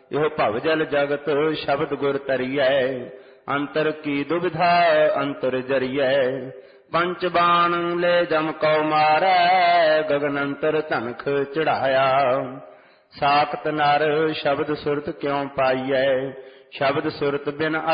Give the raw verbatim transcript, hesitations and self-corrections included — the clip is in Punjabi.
ਇਹੋ ਭਵ ਜਲ ਜਗਤ ਸ਼ਬਦ ਗੁਰ ਤਰੀਐ। ਅੰਤਰ ਕੀ ਦੁਬਿਧਾ ਅੰਤਰ ਜਰੀਐ। ਪੰਚ ਬਾਣ ਲੈ ਜਮ ਕਉ ਮਾਰੈ ਗਗਨ ਅੰਤਰ ਧਨਖ ਚੜਾਇਆ। ਸਾਖਤ ਨਰ ਸ਼ਬਦ ਸੁਰਤ ਕਿਉ ਪਾਈਐ ਸ਼ਬਦ ਸੁਰਤ ਬਿਨ